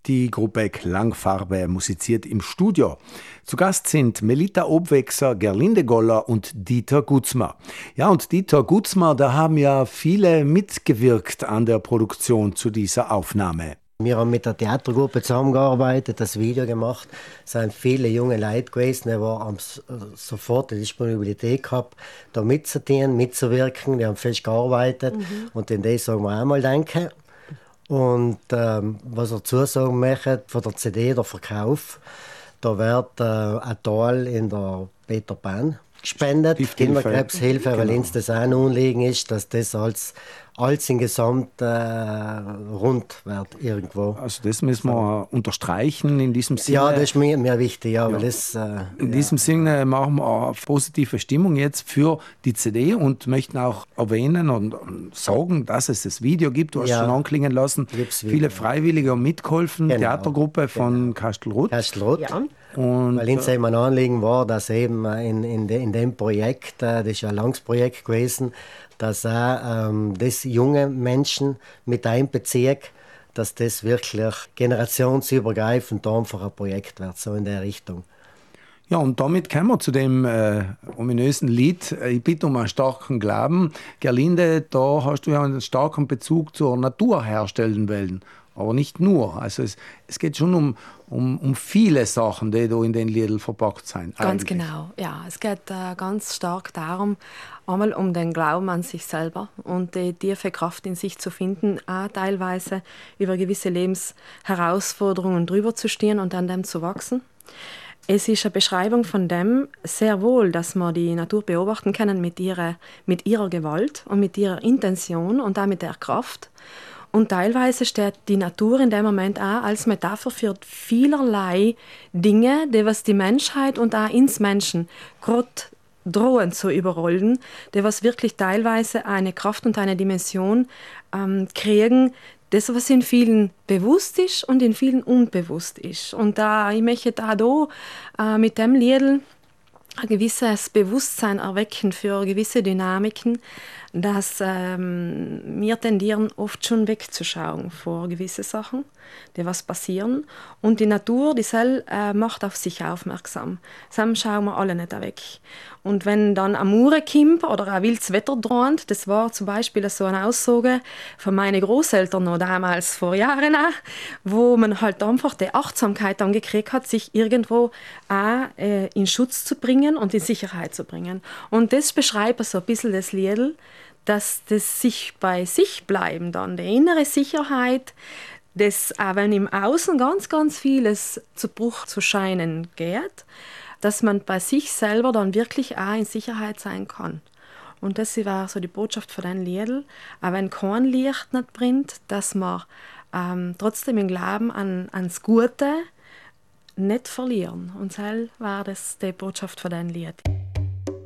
Die Gruppe Klangfarbe musiziert im Studio. Zu Gast sind Melita Obwechser, Gerlinde Goller und Dieter Gutzmer. Ja, und Dieter Gutzmer, da haben ja viele mitgewirkt an der Produktion zu dieser Aufnahme. Wir haben mit der Theatergruppe zusammengearbeitet, das Video gemacht. Es sind viele junge Leute gewesen, die haben sofort die Disponibilität gehabt, da mitzudienen, mitzuwirken. Die haben fest gearbeitet und in das sagen wir auch mal Danke. Und was ich dazu sagen möchte, von der CD, der Verkauf, da wird ein Teil in der Peter Pan gespendet, Kinderkrebshilfe, weil uns das auch ein Anliegen ist, dass das als insgesamt rund wird irgendwo. Also das müssen wir unterstreichen in diesem Sinne. Ja, das ist mir wichtig. Ja, weil das, in diesem Sinne machen wir eine positive Stimmung jetzt für die CD und möchten auch erwähnen und sagen, dass es das Video gibt. Du hast schon anklingen lassen. Viele Freiwillige haben mitgeholfen. Genau. Theatergruppe von Kastelruth. Ja. Und weil uns eben ein Anliegen war, dass eben in dem Projekt, das ist ja ein langes Projekt gewesen, dass auch das junge Menschen mit einbeziehen, dass das wirklich generationsübergreifend einfach ein Projekt wird, so in der Richtung. Ja, und damit kommen wir zu dem ominösen Lied Ich bitte um einen starken Glauben. Gerlinde, da hast du ja einen starken Bezug zur Natur herstellen wollen. Aber nicht nur. Also es geht schon um viele Sachen, die da in den Liedern verpackt sind. Ganz genau, ja. Es geht ganz stark darum, einmal um den Glauben an sich selber und die tiefe Kraft in sich zu finden, auch teilweise über gewisse Lebensherausforderungen drüber zu stehen und an dem zu wachsen. Es ist eine Beschreibung von dem sehr wohl, dass wir die Natur beobachten können mit ihrer Gewalt und mit ihrer Intention und auch mit der Kraft. Und teilweise steht die Natur in dem Moment auch als Metapher für vielerlei Dinge, die was die Menschheit und auch ins Menschen gerade drohen zu überrollen, die was wirklich teilweise eine Kraft und eine Dimension kriegen, das, was in vielen bewusst ist und in vielen unbewusst ist. Und ich möchte da mit dem Lied ein gewisses Bewusstsein erwecken für gewisse Dynamiken, dass wir tendieren oft schon wegzuschauen vor gewisse Sachen, die was passieren. Und die Natur, die macht auf sich aufmerksam. Sam schauen wir alle nicht weg. Und wenn dann ein Mure kommt oder ein wildes Wetter droht, das war zum Beispiel so eine Aussage von meinen Großeltern noch damals vor Jahren, wo man halt einfach die Achtsamkeit dann gekriegt hat, sich irgendwo auch in Schutz zu bringen und in Sicherheit zu bringen. Und das beschreibt so ein bisschen das Liedl, dass das sich bei sich bleiben dann, die innere Sicherheit, das auch wenn im Außen ganz, ganz vieles zu Bruch zu scheinen geht, dass man bei sich selber dann wirklich auch in Sicherheit sein kann. Und das war so die Botschaft von den Liedl, auch wenn kein Licht nicht bringt, dass man trotzdem im Glauben ans Gute nicht verlieren. Und so war das die Botschaft von den Lied.